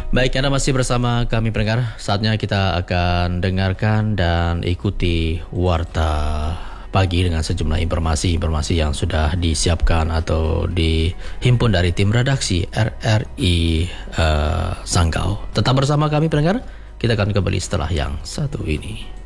Baik, Anda masih bersama kami pendengar. Saatnya kita akan dengarkan dan ikuti Warta Pagi dengan sejumlah informasi yang sudah disiapkan atau dihimpun dari tim redaksi RRI Sanggau. Tetap bersama kami pendengar, kita akan kembali setelah yang satu ini.